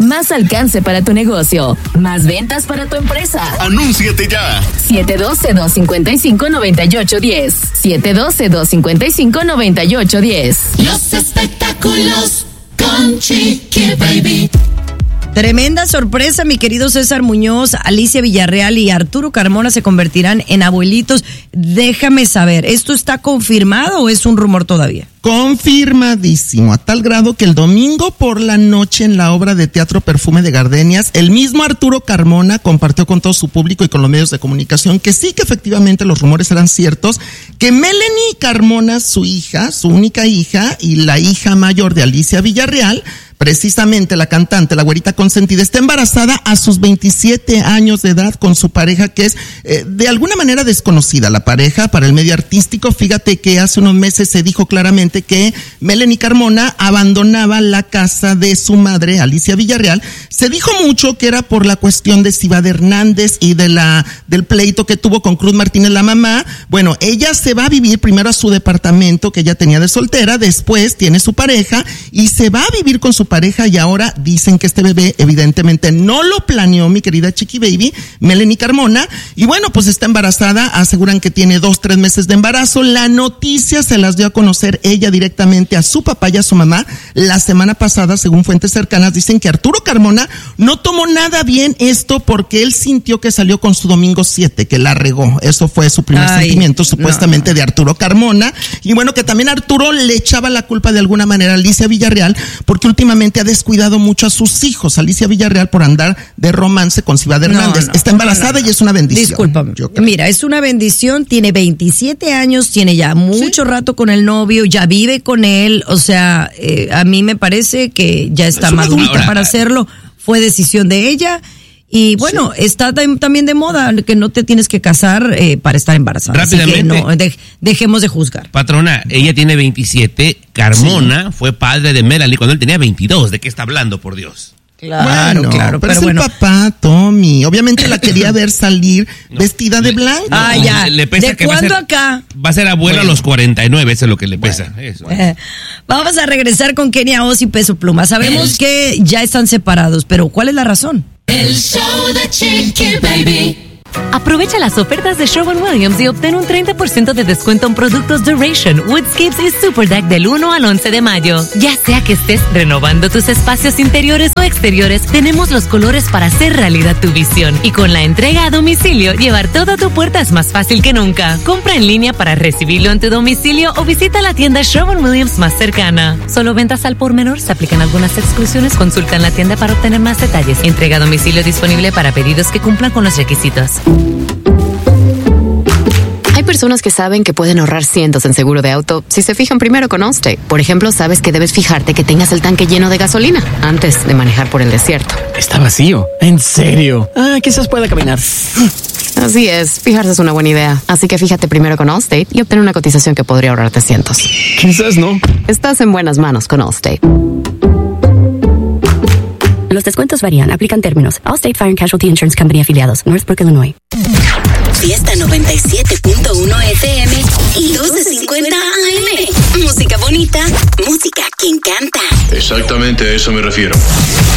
Más alcance para tu negocio. Más ventas para tu empresa. ¡Anúnciate ya! 712-255-9810. 712-255-9810. Los espectáculos con Chiqui Baby. Tremenda sorpresa, mi querido César Muñoz, Alicia Villarreal y Arturo Carmona se convertirán en abuelitos. Déjame saber, ¿esto está confirmado o es un rumor todavía? Confirmadísimo, a tal grado que el domingo por la noche en la obra de teatro Perfume de Gardenias, el mismo Arturo Carmona compartió con todo su público y con los medios de comunicación que sí, que efectivamente los rumores eran ciertos, que Melanie Carmona, su hija, su única hija y la hija mayor de Alicia Villarreal, precisamente la cantante, la güerita consentida, está embarazada a sus 27 años de edad con su pareja, que es de alguna manera desconocida la pareja para el medio artístico. Fíjate que hace unos meses se dijo claramente que Melanie Carmona abandonaba la casa de su madre, Alicia Villarreal. Se dijo mucho que era por la cuestión de Cibada Hernández y del pleito que tuvo con Cruz Martínez, la mamá. Bueno, ella se va a vivir primero a su departamento que ella tenía de soltera, después tiene su pareja y se va a vivir con su pareja, y ahora dicen que este bebé evidentemente no lo planeó mi querida Chiqui Baby, Melanie Carmona, y bueno, pues está embarazada, aseguran que tiene 2-3 meses de embarazo. La noticia se las dio a conocer ella directamente a su papá y a su mamá la semana pasada, según fuentes cercanas. Dicen que Arturo Carmona no tomó nada bien esto porque él sintió que salió con su domingo 7, que la regó. Eso fue su primer sentimiento supuestamente de Arturo Carmona, y bueno, que también Arturo le echaba la culpa de alguna manera a Alicia Villarreal porque últimamente ha descuidado mucho a sus hijos, Alicia Villarreal, por andar de romance con Cibada Hernández. Está embarazada y es una bendición. Discúlpame. Mira, es una bendición, tiene 27 años, tiene ya mucho rato con el novio, ya vive con él, o sea, a mí me parece que ya está madurita para hacerlo, fue decisión de ella. Y bueno, está también de moda que no te tienes que casar para estar embarazada. Rápidamente. Así que no, dejemos de juzgar. Patrona, ella tiene 27, Carmona fue padre de Melanie cuando él tenía 22. ¿De qué está hablando, por Dios? Claro, bueno, claro, pero es bueno. el papá, Tommy. Obviamente la quería ver salir vestida de blanco. Ya. Le pesa ¿De que cuándo acá? Va a ser abuelo a los 49, eso es lo que le pesa. Eso. Vamos a regresar con Kenia Oz y Peso Pluma. Sabemos que ya están separados, pero ¿cuál es la razón? El show de Chiqui Baby. Aprovecha las ofertas de Sherwin-Williams y obtén un 30% de descuento en productos Duration, Woodscapes y Super Deck del 1 al 11 de mayo. Ya sea que estés renovando tus espacios interiores o exteriores, tenemos los colores para hacer realidad tu visión. Y con la entrega a domicilio, llevar todo a tu puerta es más fácil que nunca. Compra en línea para recibirlo en tu domicilio o visita la tienda Sherwin-Williams más cercana. Solo ventas al por menor, se aplican algunas exclusiones. Consulta en la tienda para obtener más detalles. Entrega a domicilio disponible para pedidos que cumplan con los requisitos. Hay personas que saben que pueden ahorrar cientos en seguro de auto si se fijan primero con Allstate. Por ejemplo, sabes que debes fijarte que tengas el tanque lleno de gasolina antes de manejar por el desierto. Está vacío. ¿En serio? Quizás pueda caminar. Así es, fijarse es una buena idea. Así que fíjate primero con Allstate y obtén una cotización que podría ahorrarte cientos. Quizás no. Estás en buenas manos con Allstate. Los descuentos varían, aplican términos. Allstate Fire and Casualty Insurance Company afiliados, Northbrook, Illinois. Fiesta 97.1 FM y 1250 AM. Música bonita, música que encanta. Exactamente a eso me refiero.